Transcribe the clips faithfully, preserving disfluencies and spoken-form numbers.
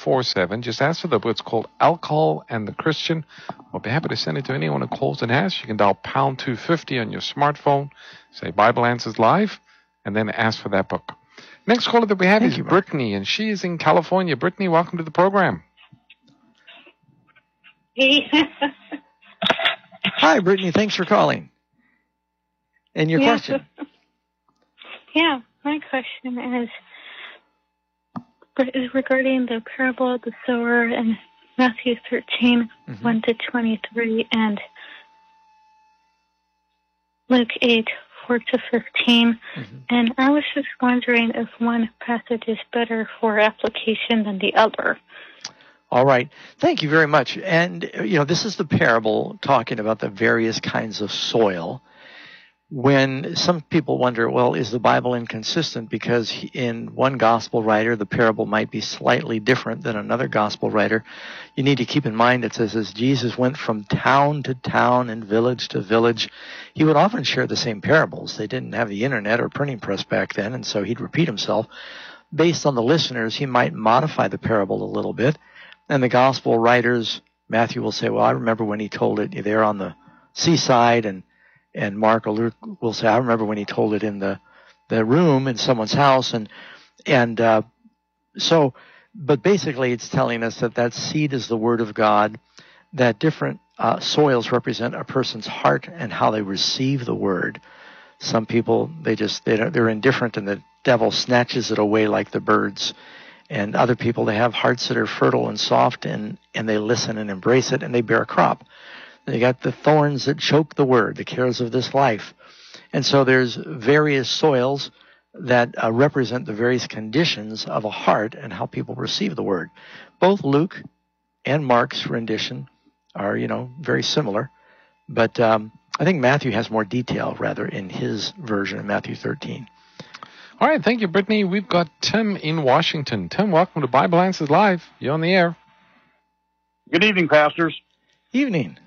four seven. Just ask for the book. It's called Alcohol and the Christian. We'll be happy to send it to anyone who calls and asks. You can dial pound two fifty on your smartphone, say Bible Answers Live, and then ask for that book. Next caller that we have Thank is you, Mark. Brittany, and she is in California. Brittany, welcome to the program. Hey. Hi, Brittany. Thanks for calling. And your yeah. question? Yeah, my question is, is regarding the parable of the sower in Matthew thirteen, mm-hmm. one to twenty-three, and Luke eight, four to fifteen. Mm-hmm. And I was just wondering if one passage is better for application than the other. All right. Thank you very much. And, you know, this is the parable talking about the various kinds of soil. When some people wonder, well, is the Bible inconsistent? Because in one gospel writer, the parable might be slightly different than another gospel writer. You need to keep in mind, it says, as Jesus went from town to town and village to village, he would often share the same parables. They didn't have the internet or printing press back then, and so he'd repeat himself. Based on the listeners, he might modify the parable a little bit. And the gospel writers, Matthew will say, well, I remember when he told it there on the seaside, and and Mark or Luke will say, I remember when he told it in the, the room in someone's house. And and uh, so, but basically it's telling us that that seed is the word of God, that different uh, soils represent a person's heart and how they receive the word. Some people, they just, they don't, they're indifferent, and the devil snatches it away like the birds. And other people, they have hearts that are fertile and soft, and, and they listen and embrace it, and they bear a crop. They got the thorns that choke the word, the cares of this life. And so there's various soils that uh, represent the various conditions of a heart and how people receive the word. Both Luke and Mark's rendition are, you know, very similar. But um, I think Matthew has more detail, rather, in his version of Matthew thirteen. All right, thank you, Brittany. We've got Tim in Washington. Tim, welcome to Bible Answers Live. You're on the air. Good evening, pastors. Evening.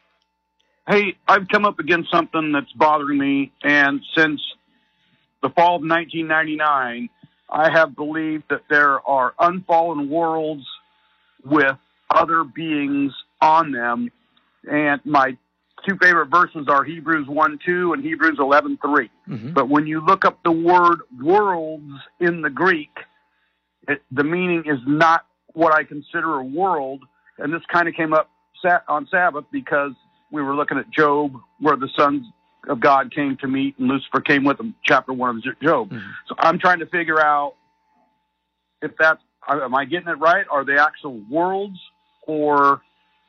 Hey, I've come up against something that's bothering me, and since the fall of nineteen ninety-nine, I have believed that there are unfallen worlds with other beings on them, and my two favorite verses are Hebrews one two and Hebrews eleven three. Mm-hmm. But when you look up the word worlds in the Greek, it, the meaning is not what I consider a world, and this kind of came up on Sabbath because we were looking at Job, where the sons of God came to meet, and Lucifer came with them, chapter one of Job. Mm-hmm. So I'm trying to figure out if that's, am I getting it right? Are they actual worlds, or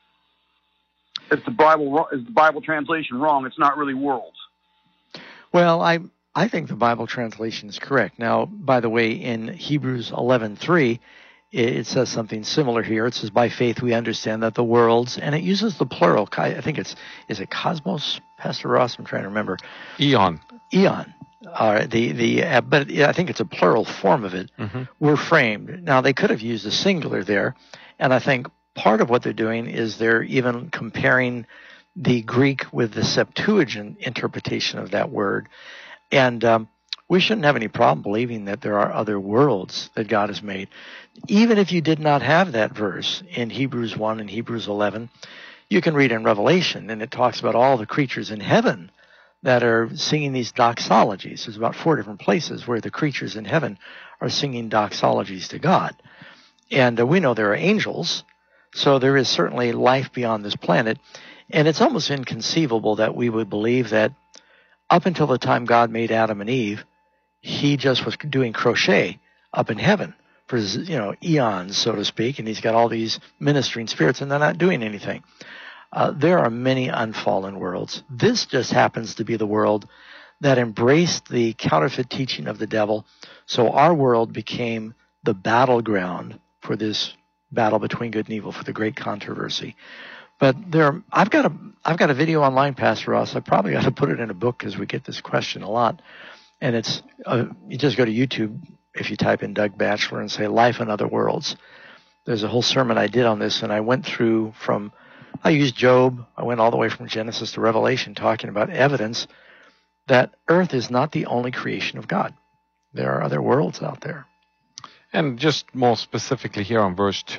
is the Bible is the Bible translation wrong? It's not really worlds. Well, I I think the Bible translation is correct. Now, by the way, in Hebrews eleven three, it says something similar here. It says, by faith we understand that the worlds, and it uses the plural. I think it's, is it cosmos, Pastor Ross? I'm trying to remember. Eon. Eon. Uh, the, the, uh, but yeah, I think it's a plural form of it. Mm-hmm. Were framed. Now, they could have used a singular there, and I think part of what they're doing is they're even comparing the Greek with the Septuagint interpretation of that word. And um, we shouldn't have any problem believing that there are other worlds that God has made. Even if you did not have that verse in Hebrews one and Hebrews eleven, you can read in Revelation, and it talks about all the creatures in heaven that are singing these doxologies. There's about four different places where the creatures in heaven are singing doxologies to God. And uh, we know there are angels, so there is certainly life beyond this planet. And it's almost inconceivable that we would believe that up until the time God made Adam and Eve, he just was doing crochet up in heaven for, you know, eons, so to speak, and he's got all these ministering spirits, and they're not doing anything. Uh, there are many unfallen worlds. This just happens to be the world that embraced the counterfeit teaching of the devil, so our world became the battleground for this battle between good and evil, for the great controversy. But there, I've got a, I've got a video online, Pastor Ross. I probably ought to put it in a book because we get this question a lot. And it's, uh, you just go to YouTube if you type in Doug Batchelor and say Life in Other Worlds. There's a whole sermon I did on this, and I went through from, I used Job, I went all the way from Genesis to Revelation, talking about evidence that earth is not the only creation of God. There are other worlds out there. And just more specifically here on verse two.